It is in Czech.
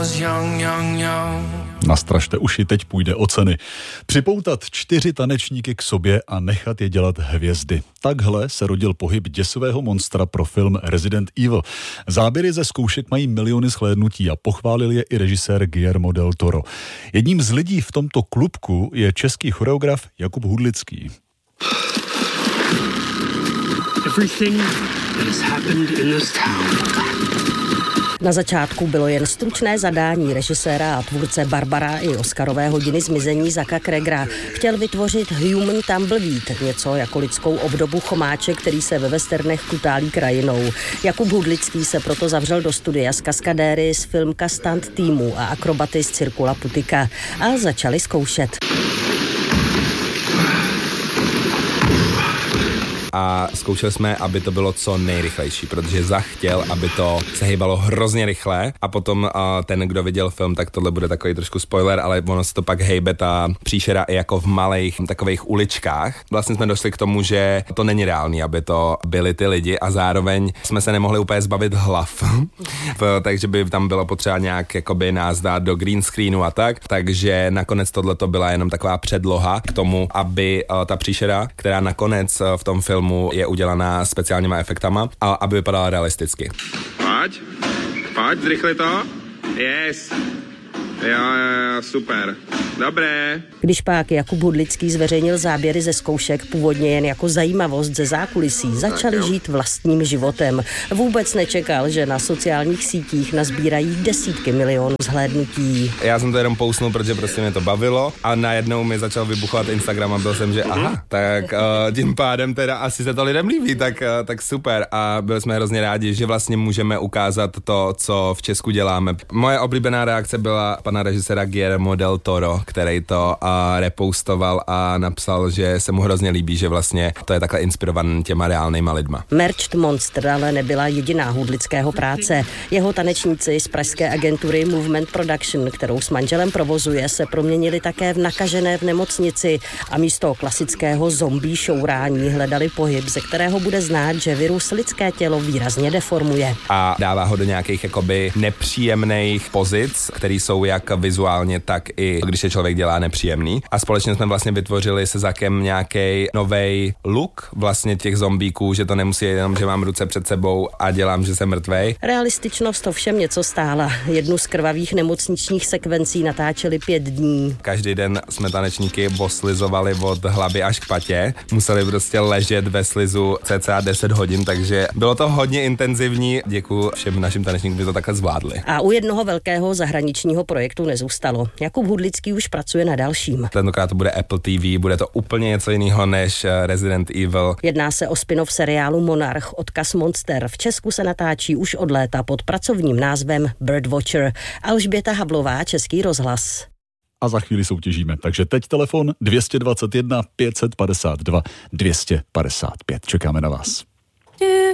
Nastražte uši, teď půjde o ceny. Připoutat 4 tanečníky k sobě a nechat je dělat hvězdy. Takhle se rodil pohyb děsivého monstra pro film Resident Evil. Záběry ze zkoušek mají miliony shlédnutí a pochválil je i režisér Guillermo del Toro. Jedním z lidí v tomto klubku je český choreograf Jakub Hudlický. Everything that has happened in this town. Na začátku bylo jen stručné zadání režiséra a tvůrce Barbara i Oscarové hodiny zmizení Zacka Cregera. Chtěl vytvořit Human Tumbleweed, něco jako lidskou obdobu chomáče, který se ve westernech kutálí krajinou. Jakub Hudlický se proto zavřel do studia s kaskadéry z filmka stunt týmu a akrobaty z Cirkula Putika a začali zkoušet. A zkoušeli jsme, aby to bylo co nejrychlejší, protože Zach chtěl, aby to se hýbalo hrozně rychle a potom ten, kdo viděl film, tak tohle bude takový trošku spoiler, ale ono se to pak hejbe ta příšera i jako v malých takových uličkách. Vlastně jsme došli k tomu, že to není reálný, aby to byli ty lidi a zároveň jsme se nemohli úplně zbavit hlav, takže by tam bylo potřeba nějak jakoby nás dát do green screenu a tak, takže nakonec tohleto byla jenom taková předloha k tomu, aby ta příšera, která nakonec v tom filmu je udělaná speciálníma efektama a aby vypadala realisticky. Pojď, zrychli to. Yes. Jo, super. Dobré. Když pak Jakub Hudlický zveřejnil záběry ze zkoušek původně jen jako zajímavost ze zákulisí, začali žít vlastním životem. Vůbec nečekal, že na sociálních sítích nazbírají desítky milionů zhlédnutí. Já jsem to jenom pousnul, protože prostě mě to bavilo a najednou mi začal vybuchovat Instagram a byl jsem, že aha, tak tím pádem teda asi se to lidem líbí, tak super a byli jsme hrozně rádi, že vlastně můžeme ukázat to, co v Česku děláme. Moje oblíbená reakce byla pana režiséra Guillermo del Toro, který to repostoval a napsal, že se mu hrozně líbí, že vlastně to je takhle inspirovaný těma reálnýma lidma. Merged Monster ale nebyla jediná Hudlického práce. Jeho tanečníci z pražské agentury Movement Production, kterou s manželem provozuje, se proměnili také v Nakažené v nemocnici a místo klasického zombie šourání hledali pohyb, ze kterého bude znát, že virus lidské tělo výrazně deformuje. A dává ho do nějakých jakoby nepříjemných pozic, které jsou jak vizuálně, tak i když je člověk dělá nepříjemný. A společně jsme vlastně vytvořili se Zackem nějaký novej look vlastně těch zombíků, že to nemusí jenom, že mám ruce před sebou a dělám, že jsem mrtvej. Realističnost ovšem něco stála. Jednu z krvavých nemocničních sekvencí natáčeli 5 dní. Každý den jsme tanečníky oslizovali od hlavy až k patě. Museli prostě ležet ve slizu cca 10 hodin, takže bylo to hodně intenzivní. Děkuji všem našim tanečníkům, že to takhle zvládli. A u jednoho velkého zahraničního projektu nezůstalo. Jakub Hudlický už pracuje na dalším. Tentokrát to bude Apple TV, bude to úplně něco jiného než Resident Evil. Jedná se o spin-off seriálu Monarch, odkaz Monster. V Česku se natáčí už od léta pod pracovním názvem Birdwatcher. Alžběta Havlová, Český rozhlas. A za chvíli soutěžíme. Takže teď telefon 221 552 255. Čekáme na vás.